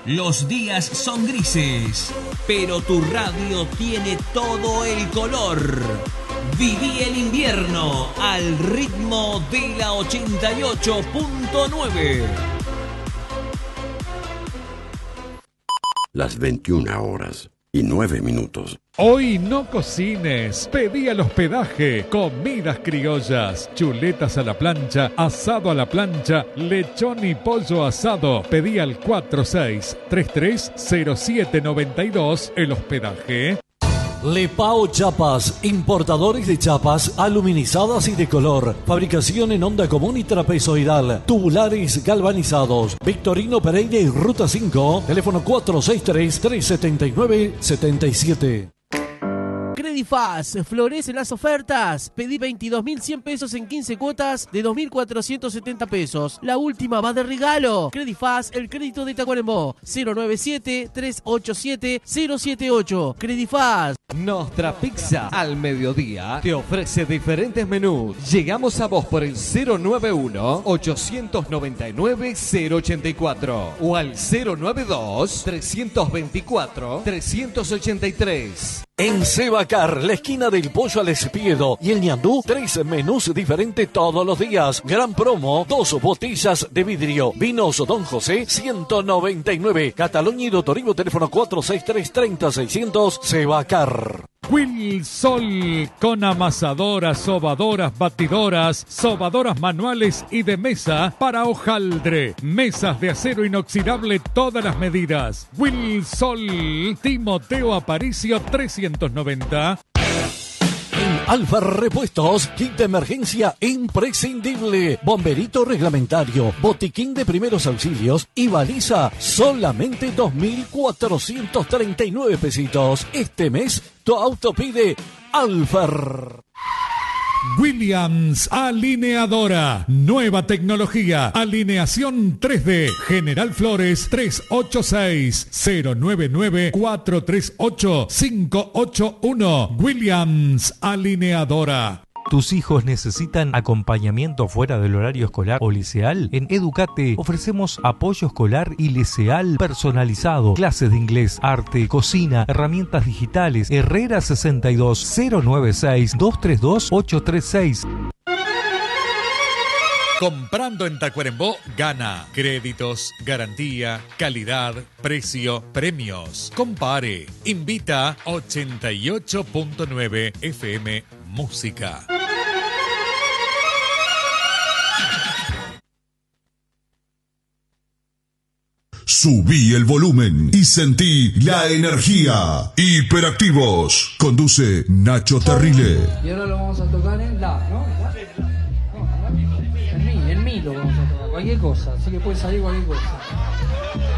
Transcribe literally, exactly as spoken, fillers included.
Los días son grises, pero tu radio tiene todo el color. Viví el invierno al ritmo de la ochenta y ocho punto nueve. Las veintiuna horas y nueve minutos. Hoy no cocines, pedí al hospedaje, comidas criollas, chuletas a la plancha, asado a la plancha, lechón y pollo asado. Pedí al cuatro seis tres tres cero siete nueve dos, el hospedaje. Lepao Chapas, importadores de chapas aluminizadas y de color, fabricación en onda común y trapezoidal, tubulares galvanizados. Victorino Pereira y Ruta cinco, teléfono cuatro seis tres tres siete nueve siete siete. Credifaz, florecen las ofertas. Pedí veintidós mil cien pesos en quince cuotas de dos mil cuatrocientos setenta pesos. La última va de regalo. Credifaz, el crédito de Tacuarembó. cero nueve siete tres ocho siete cero siete ocho. Credifaz. Nostra Pizza al mediodía te ofrece diferentes menús. Llegamos a vos por el cero nueve uno ocho nueve nueve cero ocho cuatro o al cero nueve dos tres dos cuatro tres ocho tres. En Sebacar, la esquina del Pollo al Espiedo y el ñandú, tres menús diferentes todos los días. Gran promo, dos botellas de vidrio. Vinos Don José, ciento noventa y nueve. Cataluña y Dotorivo, teléfono cuatro seis tres treinta seiscientos, Sebacar. Wilsol, con amasadoras, sobadoras, batidoras, sobadoras manuales y de mesa para hojaldre. Mesas de acero inoxidable, todas las medidas. Wilsol, Timoteo Aparicio trescientos noventa. En Alfa Repuestos, kit de emergencia imprescindible, bomberito reglamentario, botiquín de primeros auxilios y baliza, solamente dos mil cuatrocientos treinta y nueve pesitos. Este mes, tu auto pide Alfa. Williams Alineadora, nueva tecnología, alineación tres D, General Flores tres ocho seis cero nueve nueve cuatro tres ocho cinco ocho uno. Williams Alineadora. ¿Tus hijos necesitan acompañamiento fuera del horario escolar o liceal? En Educate ofrecemos apoyo escolar y liceal personalizado, clases de inglés, arte, cocina, herramientas digitales. Herrera sesenta y dos, cero nueve seis dos tres dos ocho tres seis. Comprando en Tacuarembó, gana. Créditos, garantía, calidad, precio, premios. Compare. Invita ochenta y ocho punto nueve F M Música. Subí el volumen y sentí la energía. Hiperactivos. Conduce Nacho Terrile. Y ahora lo vamos a tocar en la, ¿no? ¿La? No, en mi, en mi lo vamos a tocar. Cualquier cosa, así que puede salir cualquier cosa.